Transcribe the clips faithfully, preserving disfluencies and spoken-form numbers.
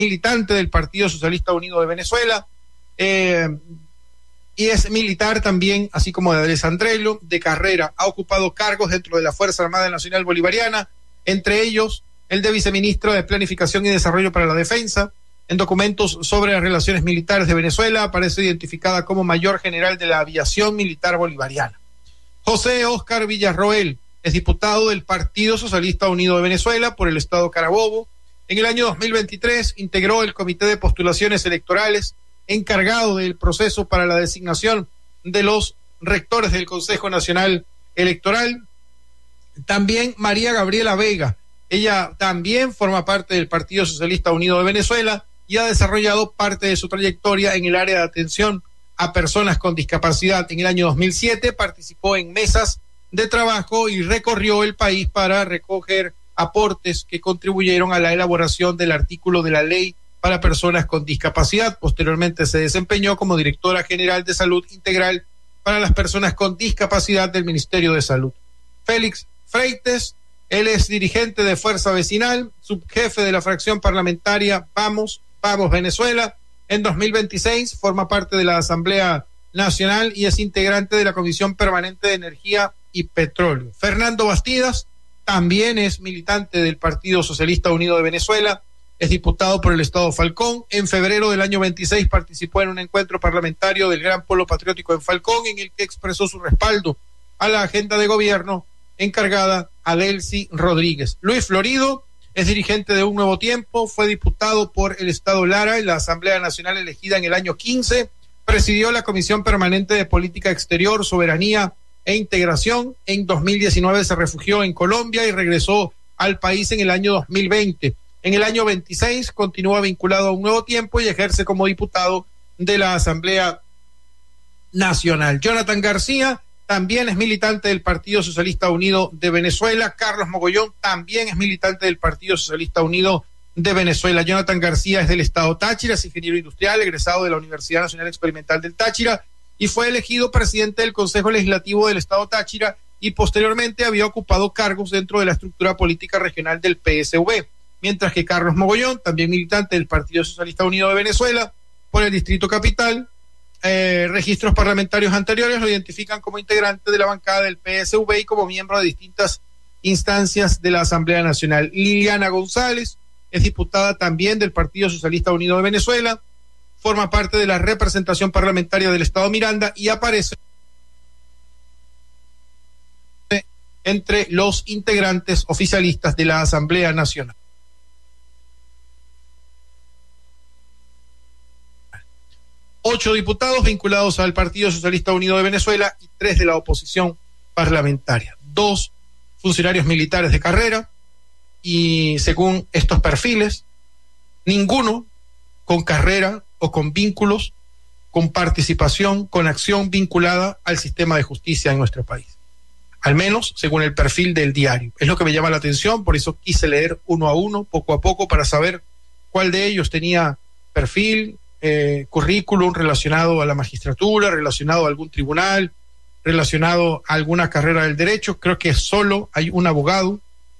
militante del Partido Socialista Unido de Venezuela, eh, y es militar también, así como de Alessandrello, de carrera. Ha ocupado cargos dentro de la Fuerza Armada Nacional Bolivariana, entre ellos el de viceministro de Planificación y Desarrollo para la Defensa. En documentos sobre las relaciones militares de Venezuela aparece identificada como mayor general de la aviación militar bolivariana. José Óscar Villarroel es diputado del Partido Socialista Unido de Venezuela por el estado Carabobo. En el año dos mil veintitrés integró el Comité de Postulaciones Electorales encargado del proceso para la designación de los rectores del Consejo Nacional Electoral. También María Gabriela Vega, ella también forma parte del Partido Socialista Unido de Venezuela y ha desarrollado parte de su trayectoria en el área de atención a personas con discapacidad. En el año dos mil siete participó en mesas de trabajo y recorrió el país para recoger aportes que contribuyeron a la elaboración del artículo de la ley para personas con discapacidad. Posteriormente se desempeñó como directora general de salud integral para las personas con discapacidad del Ministerio de Salud. Félix Freites, él es dirigente de Fuerza Vecinal, subjefe de la fracción parlamentaria Vamos, Vamos Venezuela. En dos mil veintiséis forma parte de la Asamblea Nacional y es integrante de la Comisión Permanente de Energía y Petróleo. Fernando Bastidas también es militante del Partido Socialista Unido de Venezuela, es diputado por el estado Falcón. En febrero del año veintiséis participó en un encuentro parlamentario del Gran Polo Patriótico en Falcón, en el que expresó su respaldo a la agenda de gobierno encargada a Delcy Rodríguez. Luis Florido es dirigente de Un Nuevo Tiempo, fue diputado por el estado Lara en la Asamblea Nacional elegida en el año quince, presidió la Comisión Permanente de Política Exterior, Soberanía e Integración. En dos mil diecinueve se refugió en Colombia y regresó al país en el año dos mil veinte. En el año veintiséis continúa vinculado a Un Nuevo Tiempo y ejerce como diputado de la Asamblea Nacional. Jonathan García también es militante del Partido Socialista Unido de Venezuela. Carlos Mogollón también es militante del Partido Socialista Unido de Venezuela. Jonathan García es del estado Táchira, es ingeniero industrial, egresado de la Universidad Nacional Experimental del Táchira y fue elegido presidente del Consejo Legislativo del estado Táchira y posteriormente había ocupado cargos dentro de la estructura política regional del P S V. Mientras que Carlos Mogollón, también militante del Partido Socialista Unido de Venezuela por el Distrito Capital, eh, registros parlamentarios anteriores lo identifican como integrante de la bancada del P S V y como miembro de distintas instancias de la Asamblea Nacional. Liliana González es diputada también del Partido Socialista Unido de Venezuela, forma parte de la representación parlamentaria del Estado Miranda y aparece entre los integrantes oficialistas de la Asamblea Nacional. Ocho diputados vinculados al Partido Socialista Unido de Venezuela y tres de la oposición parlamentaria. Dos funcionarios militares de carrera y según estos perfiles, ninguno con carrera o con vínculos, con participación, con acción vinculada al sistema de justicia en nuestro país. Al menos según el perfil del diario. Es lo que me llama la atención, por eso quise leer uno a uno, poco a poco, para saber cuál de ellos tenía perfil, Eh, currículum relacionado a la magistratura, relacionado a algún tribunal, relacionado a alguna carrera del derecho. Creo que solo hay un abogado.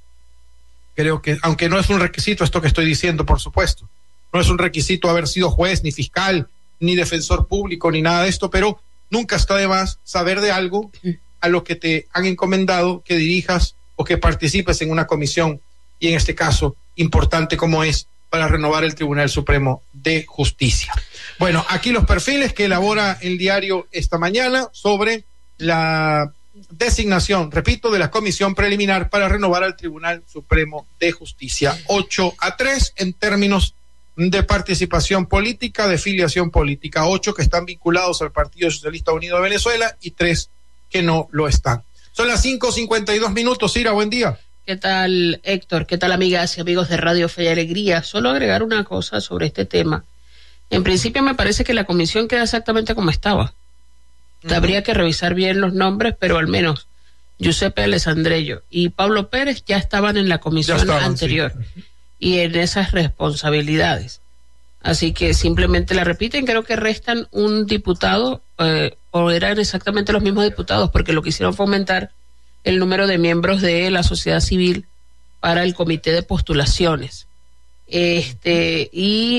Creo que, aunque no es un requisito esto que estoy diciendo, por supuesto, no es un requisito haber sido juez, ni fiscal, ni defensor público, ni nada de esto, pero nunca está de más saber de algo a lo que te han encomendado que dirijas o que participes en una comisión, y en este caso, importante como es, para renovar el Tribunal Supremo de Justicia. Bueno, aquí los perfiles que elabora el diario esta mañana sobre la designación, repito, de la comisión preliminar para renovar al Tribunal Supremo de Justicia. ocho a tres en términos de participación política, de filiación política. Ocho que están vinculados al Partido Socialista Unido de Venezuela y tres que no lo están. Son las cinco cincuenta y dos minutos. Ira, buen día. ¿Qué tal, Héctor? ¿Qué tal, amigas y amigos de Radio Fe y Alegría? Solo agregar una cosa sobre este tema. En principio me parece que la comisión queda exactamente como estaba. Uh-huh. Habría que revisar bien los nombres, pero al menos Giuseppe Alessandrello y Pablo Pérez ya estaban en la comisión estaban, anterior sí. y en esas responsabilidades. Así que simplemente la repiten. Creo que restan un diputado, eh, o eran exactamente los mismos diputados, porque lo que hicieron fue aumentar el número de miembros de la sociedad civil para el comité de postulaciones. Este, y